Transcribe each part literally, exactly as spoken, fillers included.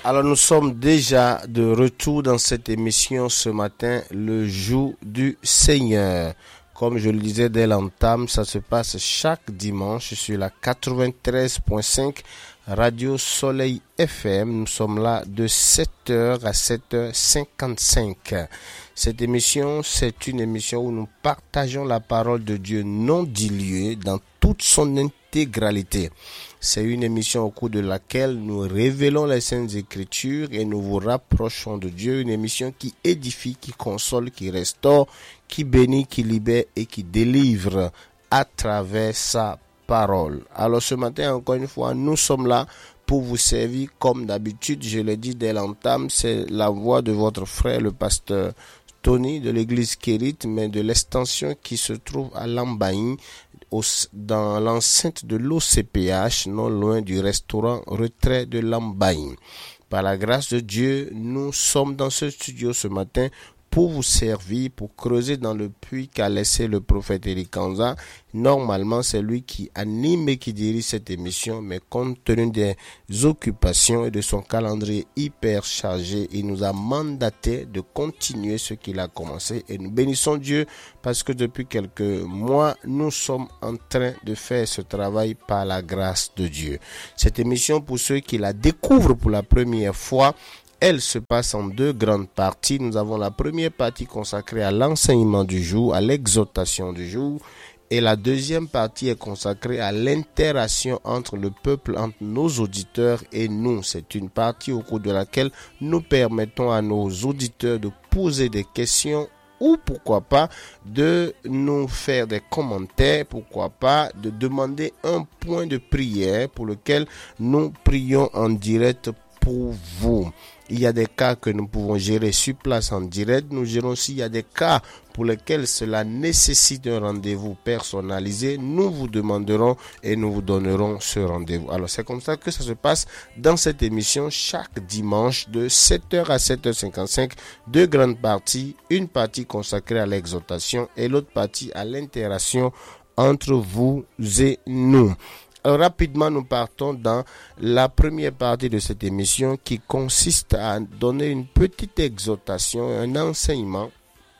Alors nous sommes déjà de retour dans cette émission ce matin, le jour du Seigneur. Comme je le disais dès l'entame, ça se passe chaque dimanche sur la quatre-vingt-treize virgule cinq Radio Soleil F M. Nous sommes là de sept heures à sept heures cinquante-cinq. Cette émission, c'est une émission où nous partageons la parole de Dieu non diluée dans toute son intégralité. C'est une émission au cours de laquelle nous révélons les Saintes Écritures et nous vous rapprochons de Dieu. Une émission qui édifie, qui console, qui restaure, qui bénit, qui libère et qui délivre à travers sa parole. Alors ce matin, encore une fois, nous sommes là pour vous servir comme d'habitude. Je l'ai dit dès l'entame, c'est la voix de votre frère, le pasteur Tony de l'église Kérite, mais de l'extension qui se trouve à Lambaye, dans l'enceinte de l'O C P H, non loin du restaurant Retrait de Lambaye. Par la grâce de Dieu, nous sommes dans ce studio ce matin pour vous servir, pour creuser dans le puits qu'a laissé le prophète Elikanza. Normalement, c'est lui qui anime et qui dirige cette émission, mais compte tenu des occupations et de son calendrier hyper chargé, il nous a mandaté de continuer ce qu'il a commencé. Et nous bénissons Dieu parce que depuis quelques mois, nous sommes en train de faire ce travail par la grâce de Dieu. Cette émission, pour ceux qui la découvrent pour la première fois, elle se passe en deux grandes parties. Nous avons la première partie consacrée à l'enseignement du jour, à l'exhortation du jour. Et la deuxième partie est consacrée à l'interaction entre le peuple, entre nos auditeurs et nous. C'est une partie au cours de laquelle nous permettons à nos auditeurs de poser des questions ou pourquoi pas de nous faire des commentaires, pourquoi pas de demander un point de prière pour lequel nous prions en direct pour vous. Il y a des cas que nous pouvons gérer sur place en direct. Nous gérons aussi, il y a des cas pour lesquels cela nécessite un rendez-vous personnalisé. Nous vous demanderons et nous vous donnerons ce rendez-vous. Alors c'est comme ça que ça se passe dans cette émission chaque dimanche de sept heures à sept heures cinquante-cinq. Deux grandes parties, une partie consacrée à l'exhortation et l'autre partie à l'interaction entre vous et nous. Alors, rapidement, nous partons dans la première partie de cette émission qui consiste à donner une petite exhortation, un enseignement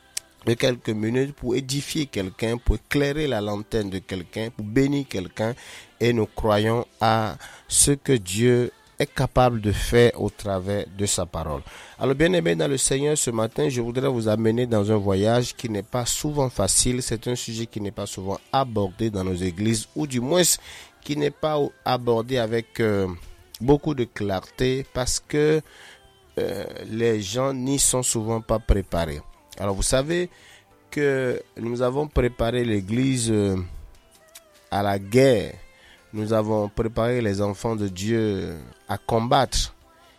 de quelques minutes pour édifier quelqu'un, pour éclairer la lanterne de quelqu'un, pour bénir quelqu'un. Et nous croyons à ce que Dieu est capable de faire au travers de sa parole. Alors bien aimé dans le Seigneur, ce matin, je voudrais vous amener dans un voyage qui n'est pas souvent facile. C'est un sujet qui n'est pas souvent abordé dans nos églises, ou du moins qui n'est pas abordé avec euh, beaucoup de clarté parce que euh, les gens n'y sont souvent pas préparés. Alors vous savez que nous avons préparé l'église euh, à la guerre. Nous avons préparé les enfants de Dieu à combattre.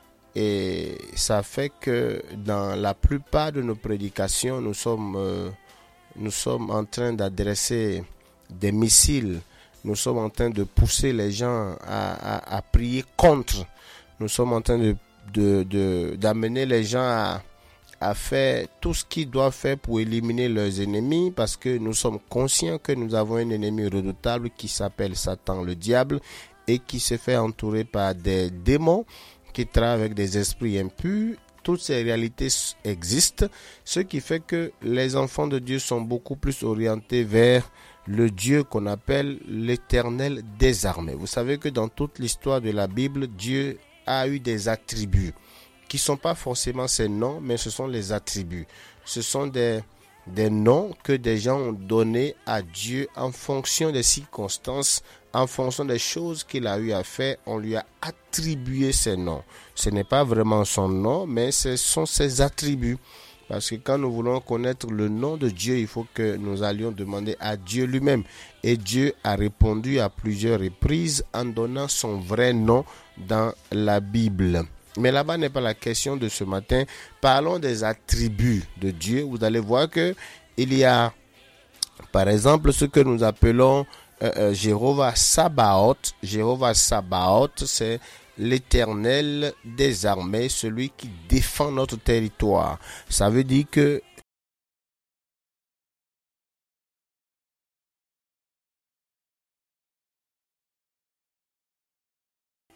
Et ça fait que dans la plupart de nos prédications, nous sommes, euh, nous sommes en train d'adresser des missiles. Nous sommes en train de pousser les gens à, à, à prier contre. Nous sommes en train de, de, de, d'amener les gens à, à faire tout ce qu'ils doivent faire pour éliminer leurs ennemis, parce que nous sommes conscients que nous avons un ennemi redoutable qui s'appelle Satan, le diable, et qui se fait entourer par des démons qui travaillent avec des esprits impurs. Toutes ces réalités existent, ce qui fait que les enfants de Dieu sont beaucoup plus orientés vers le Dieu qu'on appelle l'Éternel des armées. Vous savez que dans toute l'histoire de la Bible, Dieu a eu des attributs qui ne sont pas forcément ses noms, mais ce sont les attributs. Ce sont des, des noms que des gens ont donnés à Dieu en fonction des circonstances, en fonction des choses qu'il a eu à faire. On lui a attribué ces noms. Ce n'est pas vraiment son nom, mais ce sont ses attributs. Parce que quand nous voulons connaître le nom de Dieu, il faut que nous allions demander à Dieu lui-même. Et Dieu a répondu à plusieurs reprises en donnant son vrai nom dans la Bible. Mais là-bas n'est pas la question de ce matin. Parlons des attributs de Dieu. Vous allez voir que il y a, par exemple, ce que nous appelons euh, euh, Jéhovah Sabaoth. Jéhovah Sabaoth, c'est l'Éternel des armées, celui qui défend notre territoire. Ça veut dire que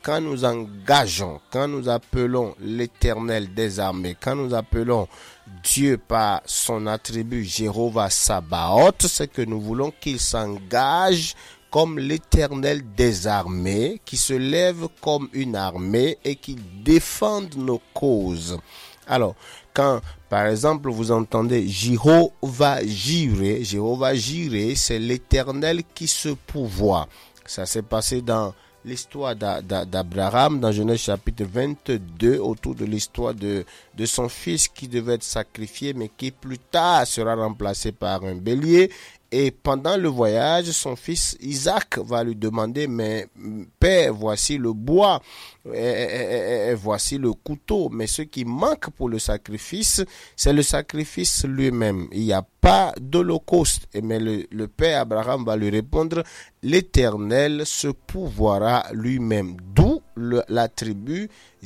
quand nous engageons, quand nous appelons l'Éternel des armées, quand nous appelons Dieu par son attribut Jéhovah Sabaoth, c'est que nous voulons qu'il s'engage comme l'Éternel des armées, qui se lève comme une armée et qui défende nos causes. Alors, quand, par exemple, vous entendez Jéhovah Jireh, Jéhovah Jireh, c'est l'Éternel qui se pourvoit. Ça s'est passé dans l'histoire d'Abraham, dans Genèse chapitre vingt-deux, autour de l'histoire de, de son fils qui devait être sacrifié, mais qui plus tard sera remplacé par un bélier. Et pendant le voyage, son fils Isaac va lui demander, mais père, voici le bois, et, et, et, voici le couteau. Mais ce qui manque pour le sacrifice, c'est le sacrifice lui-même. Il n'y a pas d'holocauste. Mais le, le père Abraham va lui répondre, l'Éternel se pourvoira lui-même. D'où le, l'attribut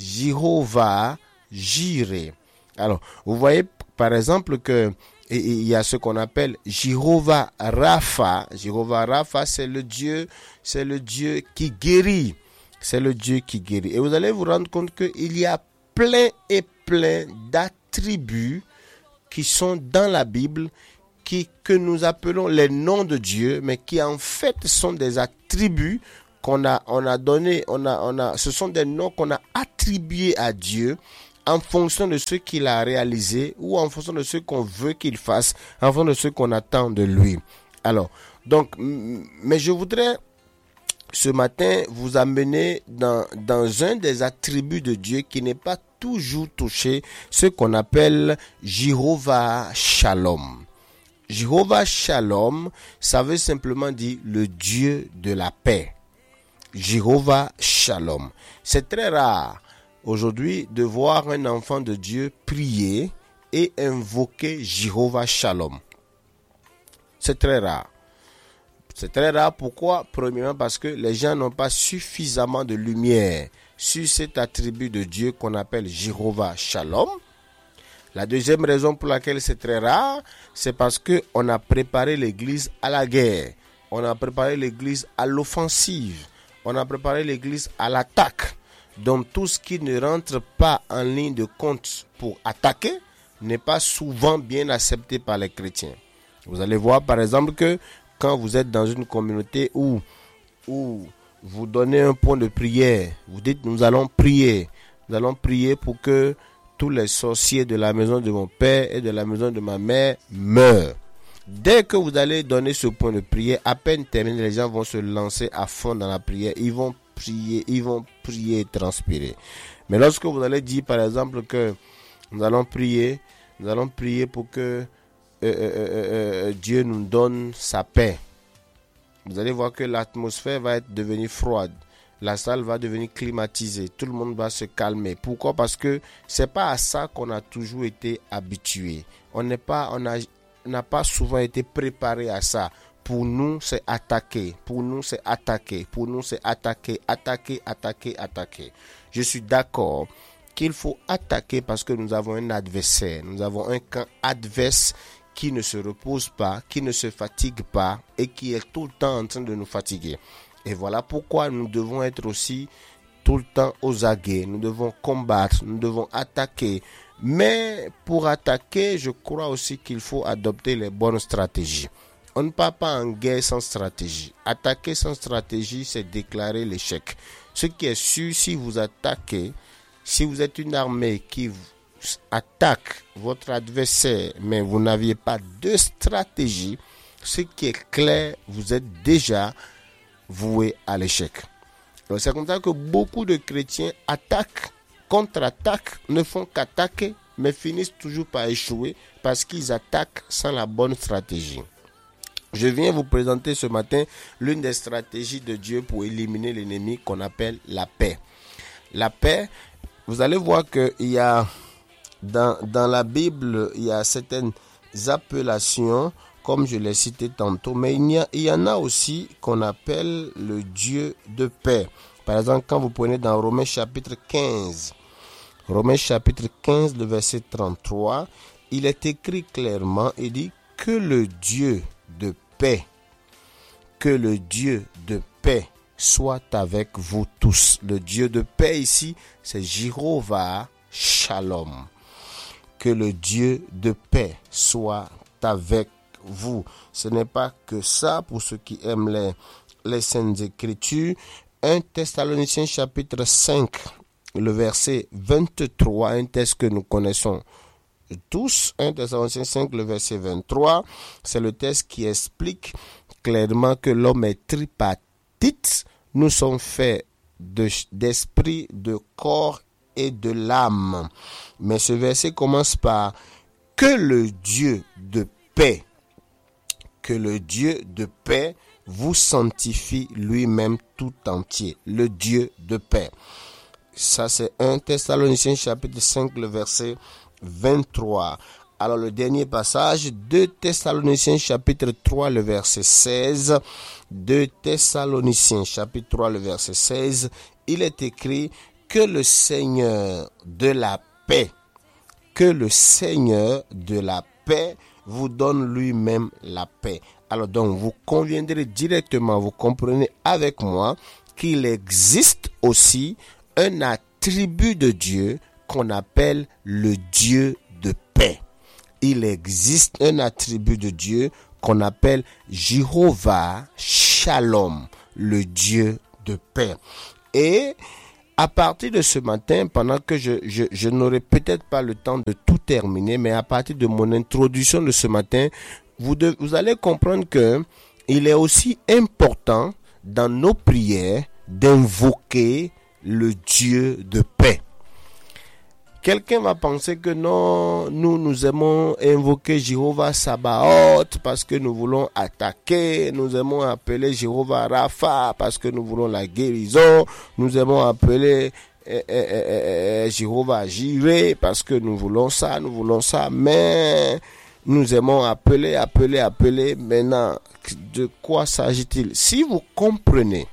Jéhovah Jireh. Alors, vous voyez par exemple que et il y a ce qu'on appelle Jéhovah Rapha. Jéhovah Rapha, c'est le Dieu, c'est le Dieu qui guérit. C'est le Dieu qui guérit. Et vous allez vous rendre compte qu'il y a plein et plein d'attributs qui sont dans la Bible, qui, que nous appelons les noms de Dieu, mais qui en fait sont des attributs qu'on a, on a donné, on a, on a, ce sont des noms qu'on a attribués à Dieu, en fonction de ce qu'il a réalisé ou en fonction de ce qu'on veut qu'il fasse, en fonction de ce qu'on attend de lui. Alors, donc, mais je voudrais ce matin vous amener dans, dans un des attributs de Dieu qui n'est pas toujours touché, ce qu'on appelle Jéhovah Shalom. Jéhovah Shalom, ça veut simplement dire le Dieu de la paix. Jéhovah Shalom. C'est très rare aujourd'hui de voir un enfant de Dieu prier et invoquer Jéhovah Shalom. C'est très rare. C'est très rare. Pourquoi? Premièrement parce que les gens n'ont pas suffisamment de lumière sur cet attribut de Dieu qu'on appelle Jéhovah Shalom. La deuxième raison pour laquelle c'est très rare, c'est parce qu'on a préparé l'église à la guerre. On a préparé l'église à l'offensive. On a préparé l'église à l'attaque. Donc tout ce qui ne rentre pas en ligne de compte pour attaquer n'est pas souvent bien accepté par les chrétiens. Vous allez voir par exemple que quand vous êtes dans une communauté où, où vous donnez un point de prière, vous dites nous allons prier, nous allons prier pour que tous les sorciers de la maison de mon père et de la maison de ma mère meurent. Dès que vous allez donner ce point de prière, à peine terminé, les gens vont se lancer à fond dans la prière, ils vont prier, ils vont prier et transpirer. Mais lorsque vous allez dire par exemple que nous allons prier, nous allons prier pour que euh, euh, euh, euh, Dieu nous donne sa paix, vous allez voir que l'atmosphère va être devenue froide, la salle va devenir climatisée, tout le monde va se calmer. Pourquoi? Parce que c'est pas à ça qu'on a toujours été habitué. On n'est pas, on a, on n'a pas souvent été préparé à ça. Pour nous, c'est attaquer. Pour nous, c'est attaquer. Pour nous, c'est attaquer, attaquer, attaquer, attaquer. Je suis d'accord qu'il faut attaquer parce que nous avons un adversaire. Nous avons un camp adverse qui ne se repose pas, qui ne se fatigue pas et qui est tout le temps en train de nous fatiguer. Et voilà pourquoi nous devons être aussi tout le temps aux aguets. Nous devons combattre, nous devons attaquer. Mais pour attaquer, je crois aussi qu'il faut adopter les bonnes stratégies. On ne part pas en guerre sans stratégie. Attaquer sans stratégie, c'est déclarer l'échec. Ce qui est sûr, si vous attaquez, si vous êtes une armée qui attaque votre adversaire, mais vous n'aviez pas de stratégie, ce qui est clair, vous êtes déjà voué à l'échec. Donc c'est comme ça que beaucoup de chrétiens attaquent, contre-attaquent, ne font qu'attaquer, mais finissent toujours par échouer parce qu'ils attaquent sans la bonne stratégie. Je viens vous présenter ce matin l'une des stratégies de Dieu pour éliminer l'ennemi qu'on appelle la paix. La paix, vous allez voir qu'il y a dans, dans la Bible, il y a certaines appellations, comme je l'ai cité tantôt, mais il y, a, il y en a aussi qu'on appelle le Dieu de paix. Par exemple, quand vous prenez dans Romains chapitre quinze, Romains chapitre quinze, le verset trente-trois, il est écrit clairement, il dit que le Dieu de paix, que le Dieu de paix soit avec vous tous. Le Dieu de paix ici, c'est Jéhovah Shalom. Que le Dieu de paix soit avec vous. Ce n'est pas que ça pour ceux qui aiment les, les Saintes Écritures. un Thessaloniciens chapitre cinq, le verset vingt-trois, un texte que nous connaissons tous. un Thessaloniciens cinq, le verset vingt-trois, c'est le texte qui explique clairement que l'homme est tripartite. Nous sommes faits de, d'esprit, de corps et de l'âme. Mais ce verset commence par que le Dieu de paix, que le Dieu de paix vous sanctifie lui-même tout entier. Le Dieu de paix. Ça, c'est un Thessaloniciens chapitre cinq, le verset vingt-trois. Alors, le dernier passage, deux Thessaloniciens chapitre trois, le verset seize. deux Thessaloniciens chapitre trois, le verset seize. Il est écrit que le Seigneur de la paix, que le Seigneur de la paix vous donne lui-même la paix. Alors donc, vous conviendrez directement, vous comprenez avec moi qu'il existe aussi un attribut de Dieu qu'on appelle le Dieu de paix. Il existe un attribut de Dieu qu'on appelle Jéhovah Shalom, le Dieu de paix. Et à partir de ce matin, pendant que je, je, je n'aurai peut-être pas le temps de tout terminer, mais à partir de mon introduction de ce matin, vous, de, vous allez comprendre que il est aussi important dans nos prières d'invoquer le Dieu de paix. Quelqu'un va penser que non, nous, nous aimons invoquer Jéhovah Sabaoth parce que nous voulons attaquer. Nous aimons appeler Jéhovah Rapha parce que nous voulons la guérison. Nous aimons appeler eh, eh, eh, eh, Jéhovah Jireh parce que nous voulons ça, nous voulons ça. Mais nous aimons appeler, appeler, appeler. Maintenant, de quoi s'agit-il? Si vous comprenez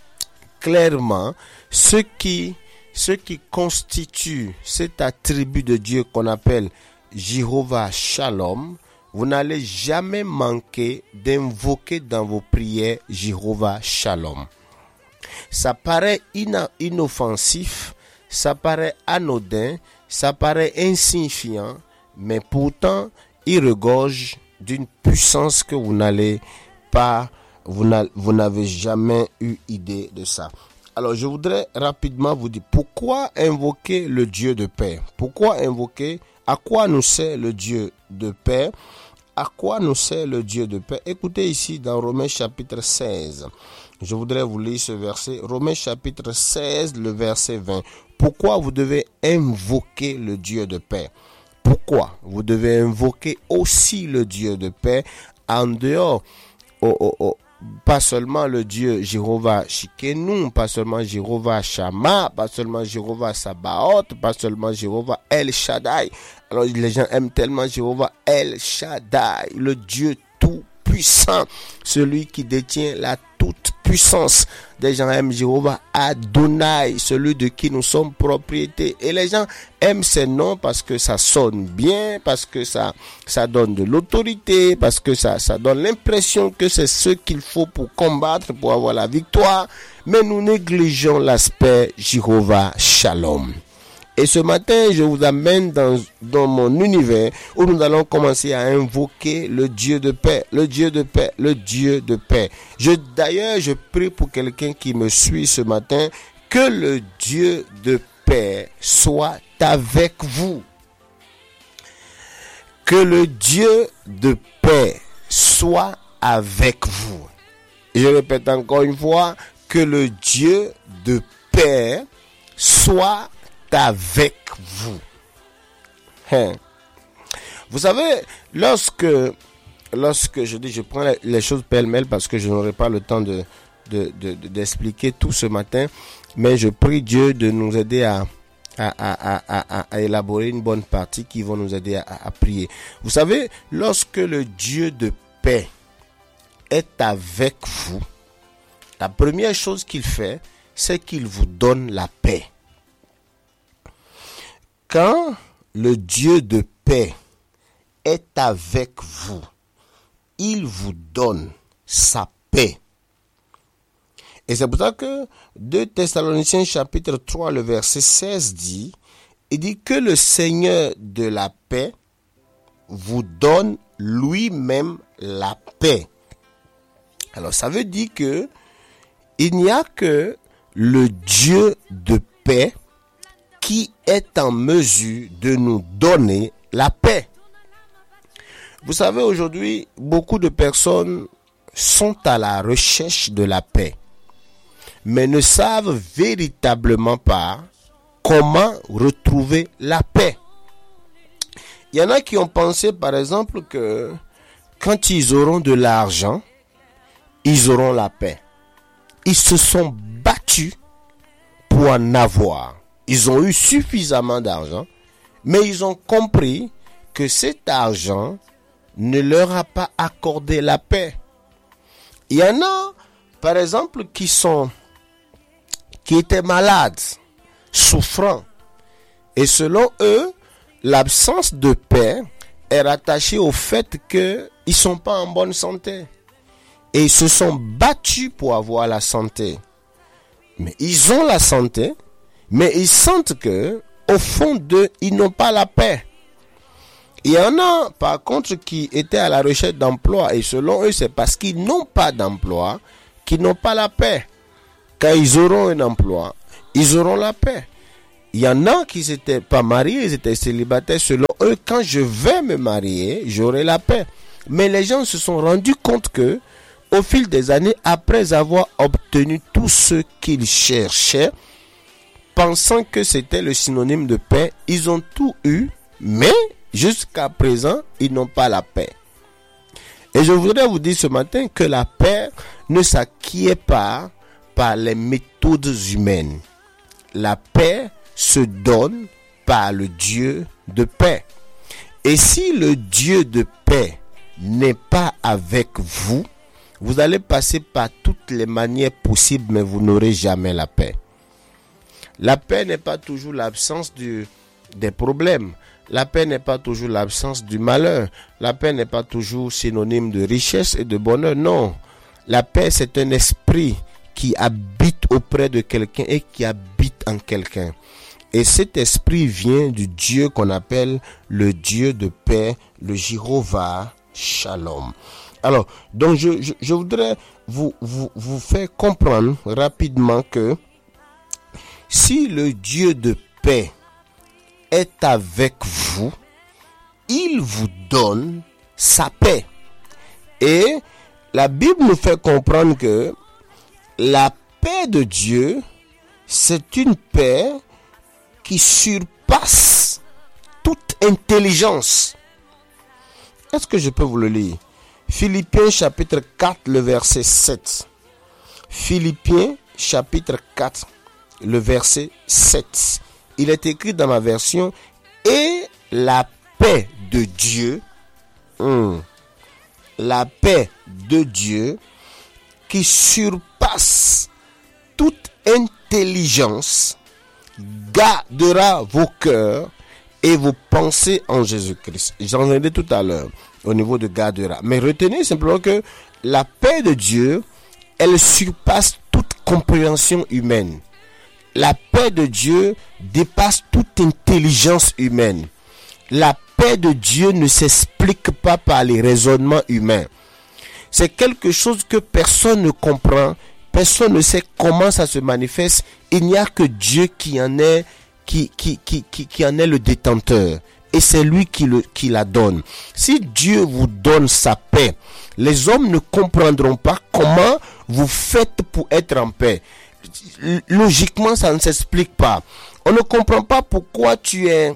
clairement ce qui... ce qui constitue cet attribut de Dieu qu'on appelle Jéhovah Shalom, vous n'allez jamais manquer d'invoquer dans vos prières Jéhovah Shalom. Ça paraît ina- inoffensif, ça paraît anodin, ça paraît insignifiant, mais pourtant, il regorge d'une puissance que vous n'allez pas, vous, n'a, vous n'avez jamais eu idée de ça. Alors, je voudrais rapidement vous dire pourquoi invoquer le Dieu de paix. Pourquoi invoquer? À quoi nous sert le Dieu de paix? À quoi nous sert le Dieu de paix? Écoutez ici dans Romains chapitre seize. Je voudrais vous lire ce verset. Romains chapitre seize, le verset vingt. Pourquoi vous devez invoquer le Dieu de paix? Pourquoi vous devez invoquer aussi le Dieu de paix en dehors oh, oh, oh, pas seulement le Dieu Jéhovah Shikenu, pas seulement Jéhovah Shammah, pas seulement Jéhovah Sabaoth, pas seulement Jéhovah El Shaddai. Alors les gens aiment tellement Jéhovah El Shaddai, le Dieu tout-puissant, celui qui détient la toute-puissance. Des gens aiment Jéhovah Adonai, celui de qui nous sommes propriétés. Et les gens aiment ces noms parce que ça sonne bien, parce que ça, ça donne de l'autorité, parce que ça, ça donne l'impression que c'est ce qu'il faut pour combattre, pour avoir la victoire. Mais nous négligeons l'aspect Jéhovah Shalom. Et ce matin, je vous amène dans, dans mon univers où nous allons commencer à invoquer le Dieu de paix, le Dieu de paix, le Dieu de paix. Je, d'ailleurs, je prie pour quelqu'un qui me suit ce matin, que le Dieu de paix soit avec vous. Que le Dieu de paix soit avec vous. Je répète encore une fois, que le Dieu de paix soit avec vous. Hein. Vous savez, lorsque, lorsque je dis, je prends les choses pêle-mêle parce que je n'aurai pas le temps de, de, de, de, d'expliquer tout ce matin, mais je prie Dieu de nous aider à, à, à, à, à, à élaborer une bonne partie qui va nous aider à, à prier. Vous savez, lorsque le Dieu de paix est avec vous, la première chose qu'il fait, c'est qu'il vous donne la paix. Quand le Dieu de paix est avec vous, il vous donne sa paix. Et c'est pour ça que deux Thessaloniciens chapitre trois, le verset seize dit, il dit que le Seigneur de la paix vous donne lui-même la paix. Alors ça veut dire que il n'y a que le Dieu de paix qui est en mesure de nous donner la paix. Vous savez, aujourd'hui, beaucoup de personnes sont à la recherche de la paix, mais ne savent véritablement pas comment retrouver la paix. Il y en a qui ont pensé, par exemple, que quand ils auront de l'argent, ils auront la paix. Ils se sont battus pour en avoir. Ils ont eu suffisamment d'argent, mais ils ont compris que cet argent ne leur a pas accordé la paix. Il y en a, par exemple, qui sont, qui étaient malades, souffrants, et selon eux, l'absence de paix est rattachée au fait qu'ils ne sont pas en bonne santé. Et ils se sont battus pour avoir la santé. Mais ils ont la santé, mais ils sentent que, au fond d'eux, ils n'ont pas la paix. Il y en a, par contre, qui étaient à la recherche d'emploi, et selon eux, c'est parce qu'ils n'ont pas d'emploi qu'ils n'ont pas la paix. Quand ils auront un emploi, ils auront la paix. Il y en a qui n'étaient pas mariés, ils étaient célibataires. Selon eux, quand je vais me marier, j'aurai la paix. Mais les gens se sont rendus compte que, au fil des années, après avoir obtenu tout ce qu'ils cherchaient, pensant que c'était le synonyme de paix, ils ont tout eu, mais jusqu'à présent, ils n'ont pas la paix. Et je voudrais vous dire ce matin que la paix ne s'acquiert pas par les méthodes humaines. La paix se donne par le Dieu de paix. Et si le Dieu de paix n'est pas avec vous, vous allez passer par toutes les manières possibles, mais vous n'aurez jamais la paix. La paix n'est pas toujours l'absence du, des problèmes. La paix n'est pas toujours l'absence du malheur. La paix n'est pas toujours synonyme de richesse et de bonheur. Non. La paix, c'est un esprit qui habite auprès de quelqu'un et qui habite en quelqu'un. Et cet esprit vient du Dieu qu'on appelle le Dieu de paix, le Jéhovah Shalom. Alors, donc je, je, je voudrais vous, vous, vous faire comprendre rapidement que si le Dieu de paix est avec vous, il vous donne sa paix. Et la Bible nous fait comprendre que la paix de Dieu, c'est une paix qui surpasse toute intelligence. Est-ce que je peux vous le lire? Philippiens chapitre quatre, le verset sept. Philippiens chapitre quatre, le verset sept. Il est écrit dans ma version, et la paix de Dieu, hum, la paix de Dieu qui surpasse toute intelligence, gardera vos cœurs et vos pensées en Jésus-Christ. J'en ai dit tout à l'heure au niveau de gardera. Mais retenez simplement que la paix de Dieu, elle surpasse toute compréhension humaine. La paix de Dieu dépasse toute intelligence humaine. La paix de Dieu ne s'explique pas par les raisonnements humains. C'est quelque chose que personne ne comprend. Personne ne sait comment ça se manifeste. Il n'y a que Dieu qui en est, qui, qui, qui, qui, qui en est le détenteur. Et c'est lui qui, le, qui la donne. Si Dieu vous donne sa paix, les hommes ne comprendront pas comment vous faites pour être en paix. Logiquement, ça ne s'explique pas. On ne comprend pas pourquoi tu es,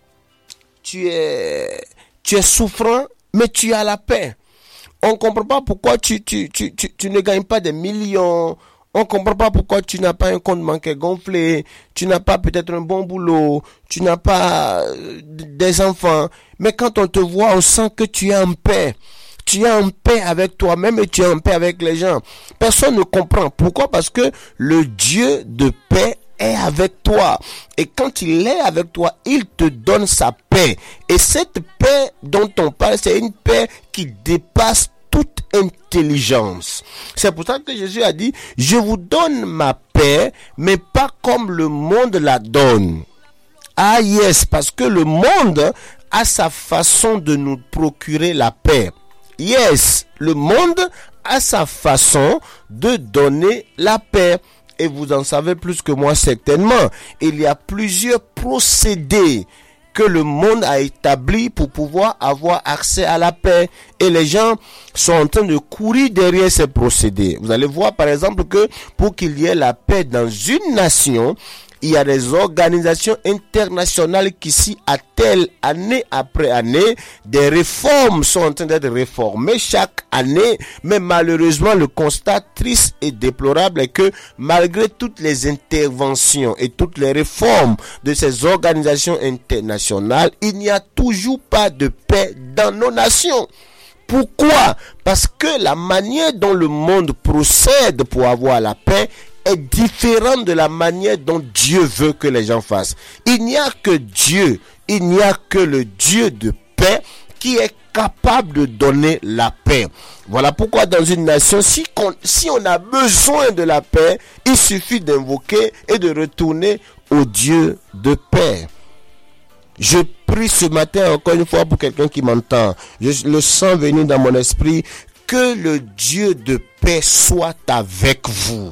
tu es, tu es souffrant, mais tu as la paix. On ne comprend pas pourquoi tu, tu, tu, tu, tu ne gagnes pas des millions. On ne comprend pas pourquoi tu n'as pas un compte bancaire gonflé. Tu n'as pas peut-être un bon boulot. Tu n'as pas des enfants. Mais quand on te voit, on sent que tu es en paix. Tu es en paix avec toi-même et tu es en paix avec les gens. Personne ne comprend. Pourquoi? Parce que le Dieu de paix est avec toi. Et quand il est avec toi, il te donne sa paix. Et cette paix dont on parle, c'est une paix qui dépasse toute intelligence. C'est pour ça que Jésus a dit, je vous donne ma paix, mais pas comme le monde la donne. Ah yes, parce que le monde a sa façon de nous procurer la paix. Yes, le monde a sa façon de donner la paix. Et vous en savez plus que moi certainement. Il y a plusieurs procédés que le monde a établis pour pouvoir avoir accès à la paix. Et les gens sont en train de courir derrière ces procédés. Vous allez voir par exemple que pour qu'il y ait la paix dans une nation, il y a des organisations internationales qui s'y attellent année après année. Des réformes sont en train d'être réformées chaque année. Mais malheureusement, le constat triste et déplorable est que malgré toutes les interventions et toutes les réformes de ces organisations internationales, il n'y a toujours pas de paix dans nos nations. Pourquoi? Parce que la manière dont le monde procède pour avoir la paix est différente de la manière dont Dieu veut que les gens fassent. Il n'y a que Dieu, il n'y a que le Dieu de paix qui est capable de donner la paix. Voilà pourquoi dans une nation, si on, si on a besoin de la paix, il suffit d'invoquer et de retourner au Dieu de paix. Je prie ce matin encore une fois pour quelqu'un qui m'entend. Je le sens venir dans mon esprit. Que le Dieu de paix soit avec vous.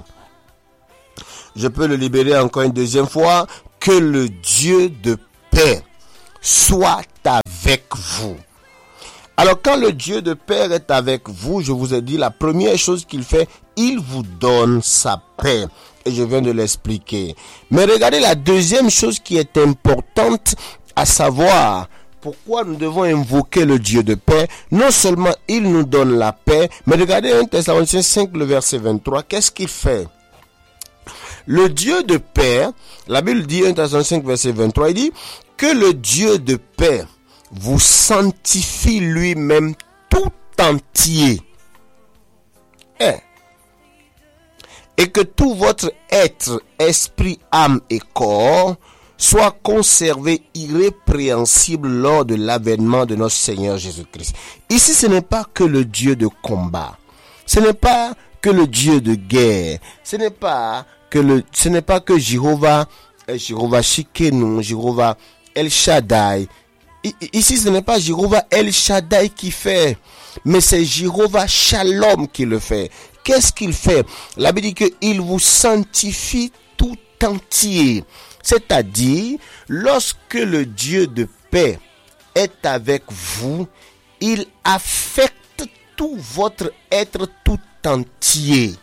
Je peux le libérer encore une deuxième fois. Que le Dieu de paix soit avec vous. Alors quand le Dieu de paix est avec vous, je vous ai dit la première chose qu'il fait, il vous donne sa paix. Et je viens de l'expliquer. Mais regardez la deuxième chose qui est importante à savoir. Pourquoi nous devons invoquer le Dieu de paix? Non seulement il nous donne la paix, mais regardez un Thessaloniciens cinq, le verset vingt-trois. Qu'est-ce qu'il fait? Le Dieu de paix, la Bible dit, un Thessaloniciens cinq, verset vingt-trois, il dit que le Dieu de paix vous sanctifie lui-même tout entier. Eh. Et que tout votre être, esprit, âme et corps soit conservé irrépréhensible lors de l'avènement de notre Seigneur Jésus-Christ. Ici, ce n'est pas que le Dieu de combat. Ce n'est pas que le Dieu de guerre. Ce n'est pas que le, ce n'est pas que Jéhovah, Jéhovah Shikenu, Jéhovah El Shaddai. Ici, ce n'est pas Jéhovah El Shaddai qui fait, mais c'est Jéhovah Shalom qui le fait. Qu'est-ce qu'il fait? La Bible dit qu'il vous sanctifie tout entier. C'est-à-dire, lorsque le Dieu de paix est avec vous, il affecte tout votre être tout entier.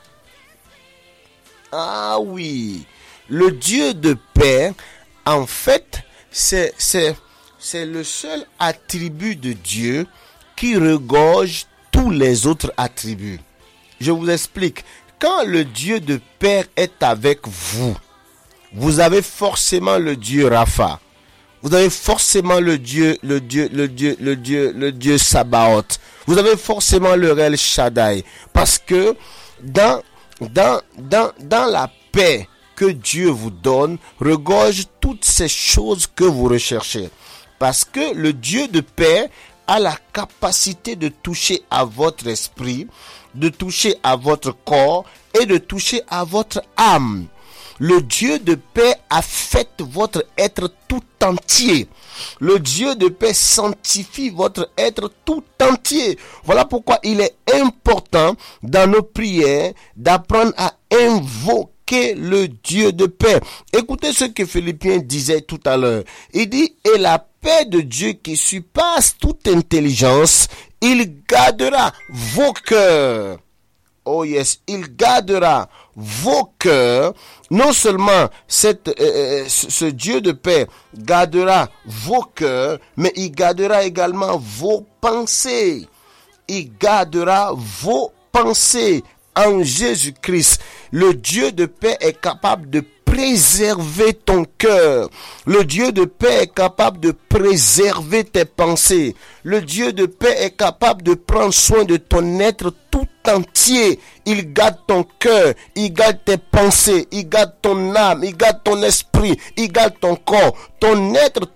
Ah oui, le Dieu de paix, en fait, c'est, c'est, c'est le seul attribut de Dieu qui regorge tous les autres attributs. Je vous explique. Quand le Dieu de paix est avec vous, vous avez forcément le Dieu Rapha. Vous avez forcément le Dieu, le Dieu, le Dieu, le Dieu, le Dieu Sabaoth. Vous avez forcément le El Shaddai. Parce que dans, dans, dans, dans la paix que Dieu vous donne, regorge toutes ces choses que vous recherchez. Parce que le Dieu de paix a la capacité de toucher à votre esprit, de toucher à votre corps et de toucher à votre âme. Le Dieu de paix affecte votre être tout entier. Le Dieu de paix sanctifie votre être tout entier. Voilà pourquoi il est important dans nos prières d'apprendre à invoquer le Dieu de paix. Écoutez ce que Philippiens disait tout à l'heure. Il dit, et la paix de Dieu qui surpasse toute intelligence, il gardera vos cœurs. Oh yes, il gardera vos cœurs. Non seulement cette, euh, ce Dieu de paix gardera vos cœurs, mais il gardera également vos pensées. Il gardera vos pensées en Jésus-Christ. Le Dieu de paix est capable de préserver ton cœur. Le Dieu de paix est capable de préserver tes pensées. Le Dieu de paix est capable de prendre soin de ton être tout entier. Il garde ton cœur, il garde tes pensées, il garde ton âme, il garde ton esprit, il garde ton corps. Ton être tout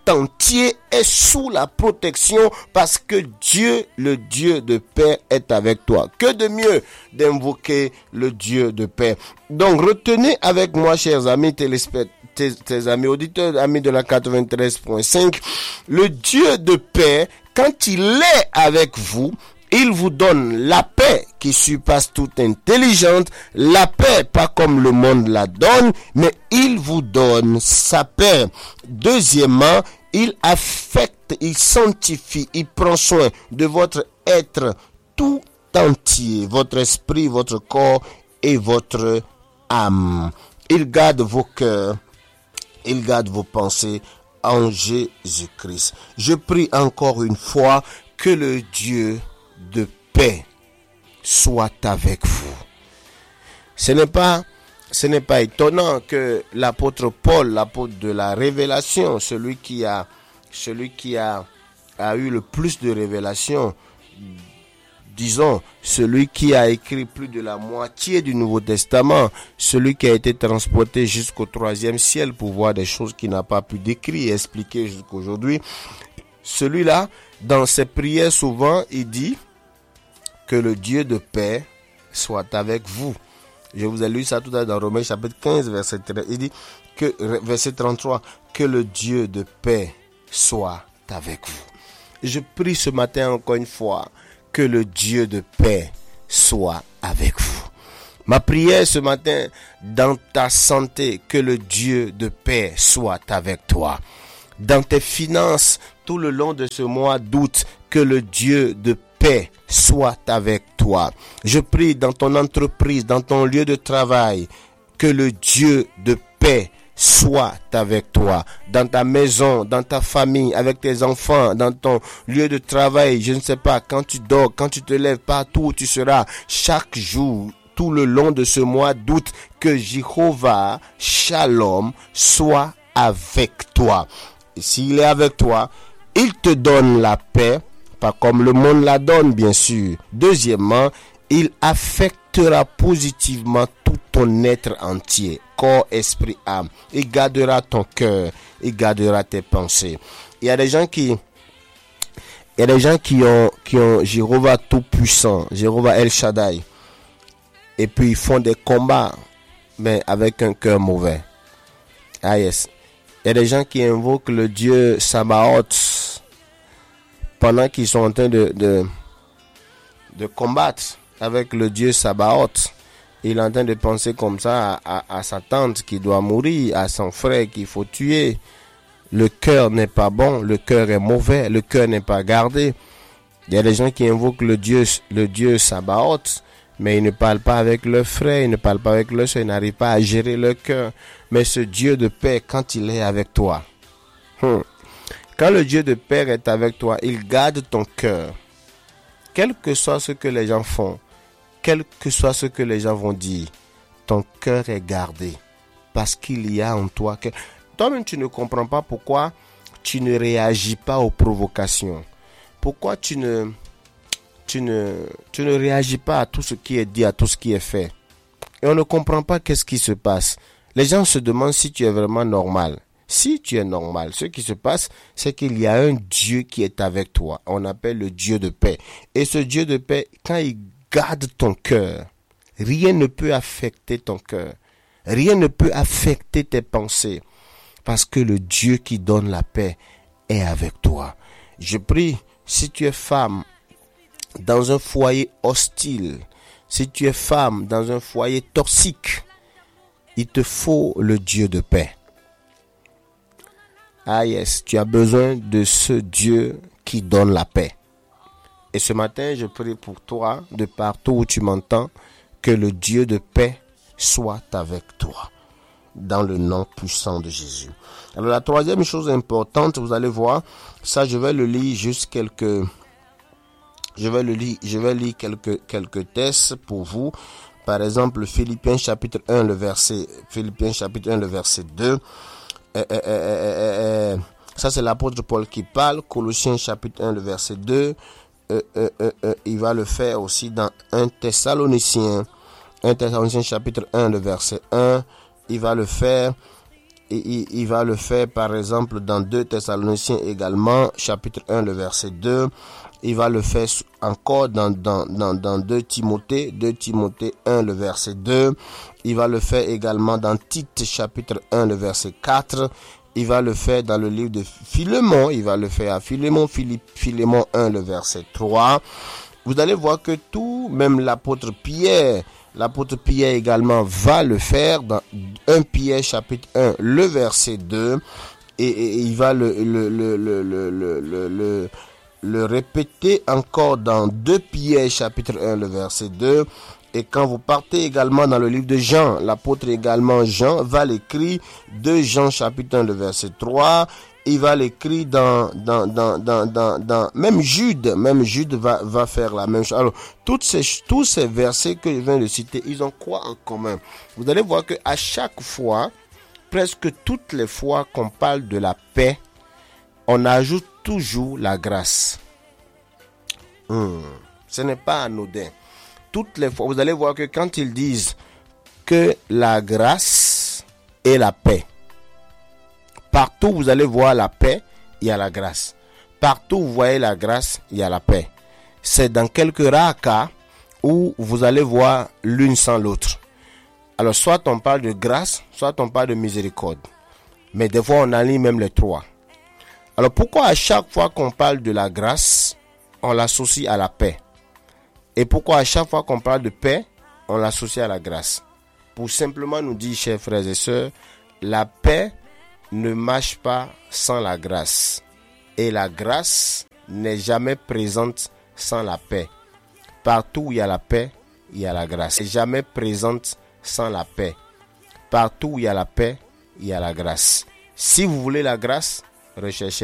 entier est sous la protection parce que Dieu, le Dieu de paix, est avec toi. Que de mieux d'invoquer le Dieu de paix. Donc retenez avec moi, chers amis téléspectateurs, tes, tes amis auditeurs, amis de la quatre-vingt-treize point cinq, le Dieu de paix, quand il est avec vous, il vous donne la paix qui surpasse toute intelligence, la paix pas comme le monde la donne, mais il vous donne sa paix. Deuxièmement, il affecte, il sanctifie, il prend soin de votre être tout entier, votre esprit, votre corps et votre âme. Il garde vos cœurs, il garde vos pensées en Jésus-Christ. Je prie encore une fois que le Dieu de paix soit avec vous. Ce n'est pas, ce n'est pas étonnant que l'apôtre Paul, l'apôtre de la révélation, celui qui a, celui qui a, a eu le plus de révélations, disons, celui qui a écrit plus de la moitié du Nouveau Testament, celui qui a été transporté jusqu'au troisième ciel pour voir des choses qu'il n'a pas pu décrire et expliquer jusqu'aujourd'hui, celui-là, dans ses prières souvent, il dit que le Dieu de paix soit avec vous. Je vous ai lu ça tout à l'heure dans Romains chapitre quinze, verset treize. Il dit que, verset trente-trois, que le Dieu de paix soit avec vous. Je prie ce matin encore une fois que le Dieu de paix soit avec vous. Ma prière ce matin, dans ta santé, que le Dieu de paix soit avec toi. Dans tes finances, tout le long de ce mois d'août, que le Dieu de paix soit avec toi. Je prie dans ton entreprise, dans ton lieu de travail, que le Dieu de paix soit avec toi. Dans ta maison, dans ta famille, avec tes enfants, dans ton lieu de travail, je ne sais pas, quand tu dors, quand tu te lèves, partout où tu seras, chaque jour, tout le long de ce mois d'août, que Jéhovah Shalom soit avec toi. Et s'il est avec toi, il te donne la paix, pas comme le monde la donne, bien sûr. Deuxièmement, il affectera positivement tout ton être entier, corps, esprit, âme. Il gardera ton cœur, il gardera tes pensées. Il y a des gens qui, il y a des gens qui ont, qui ont Jéhovah tout-puissant, Jéhovah El Shaddai, et puis ils font des combats, mais avec un cœur mauvais. Ah yes. Il y a des gens qui invoquent le Dieu Sabaoth pendant qu'ils sont en train de, de, de combattre avec le Dieu Sabaoth. Il est en train de penser comme ça à, à, à sa tante qui doit mourir, à son frère qu'il faut tuer. Le cœur n'est pas bon, le cœur est mauvais, le cœur n'est pas gardé. Il y a des gens qui invoquent le Dieu, le Dieu Sabaoth, mais ils ne parlent pas avec leur frère, ils ne parlent pas avec leur soeur, ils n'arrivent pas à gérer leur cœur. Mais ce Dieu de paix, quand il est avec toi, hmm, quand le Dieu de paix est avec toi, il garde ton cœur. Quel que soit ce que les gens font, quel que soit ce que les gens vont dire, ton cœur est gardé. Parce qu'il y a en toi que... Toi-même, tu ne comprends pas pourquoi tu ne réagis pas aux provocations. Pourquoi tu ne, tu ne, tu ne réagis pas à tout ce qui est dit, à tout ce qui est fait. Et on ne comprend pas qu'est-ce qui se passe. Les gens se demandent si tu es vraiment normal. Si tu es normal, ce qui se passe, c'est qu'il y a un Dieu qui est avec toi. On appelle le Dieu de paix. Et ce Dieu de paix, quand il garde ton cœur, rien ne peut affecter ton cœur. Rien ne peut affecter tes pensées. Parce que le Dieu qui donne la paix est avec toi. Je prie, si tu es femme dans un foyer hostile, si tu es femme dans un foyer toxique, il te faut le Dieu de paix. Ah yes, tu as besoin de ce Dieu qui donne la paix. Et ce matin, je prie pour toi, de partout où tu m'entends, que le Dieu de paix soit avec toi. Dans le nom puissant de Jésus. Alors la troisième chose importante, vous allez voir, ça je vais le lire juste quelques... Je vais le lire, je vais lire quelques, quelques textes pour vous. Par exemple, Philippiens chapitre un, le verset, Philippiens chapitre un, le verset deux. Euh, euh, euh, euh, ça c'est l'apôtre Paul qui parle. Colossiens chapitre un, le verset deux. Euh, euh, euh, euh, il va le faire aussi dans un Thessaloniciens. un Thessaloniciens chapitre un, le verset un. Il va le faire il, il va le faire par exemple dans deux Thessaloniciens également, chapitre un, le verset deux. Il va le faire encore dans, dans, dans, dans deux Timothée, deux Timothée un, le verset deux. Il va le faire également dans Tite, chapitre un, le verset quatre. Il va le faire dans le livre de Philémon. Il va le faire à Philémon, Philippe, Philémon un, le verset trois. Vous allez voir que tout, même l'apôtre Pierre, l'apôtre Pierre également va le faire dans un Pierre, chapitre un, le verset deux. Et, et, et il va le, le, le, le, le, le, le, le le répéter encore dans deux Pierre chapitre un, le verset deux. Et quand vous partez également dans le livre de Jean, l'apôtre également Jean va l'écrire deux Jean chapitre un, le verset trois. Il va l'écrire dans, dans, dans, dans, dans, dans, même Jude, même Jude va, va faire la même chose. Alors, toutes ces, tous ces versets que je viens de citer, ils ont quoi en commun? Vous allez voir que à chaque fois, presque toutes les fois qu'on parle de la paix, on ajoute toujours la grâce. Hmm. Ce n'est pas anodin. Toutes les fois, vous allez voir que quand ils disent que la grâce et la paix, partout vous allez voir la paix, il y a la grâce. Partout vous voyez la grâce, il y a la paix. C'est dans quelques rares cas où vous allez voir l'une sans l'autre. Alors soit on parle de grâce, soit on parle de miséricorde. Mais des fois on aligne même les trois. Alors pourquoi à chaque fois qu'on parle de la grâce, on l'associe à la paix? Et pourquoi à chaque fois qu'on parle de paix, on l'associe à la grâce? Pour simplement nous dire, chers frères et sœurs, la paix ne marche pas sans la grâce. Et la grâce n'est jamais présente sans la paix. Partout où il y a la paix, il y a la grâce. Elle n'est jamais présente sans la paix. Partout où il y a la paix, il y a la grâce. Si vous voulez la grâce, recherchez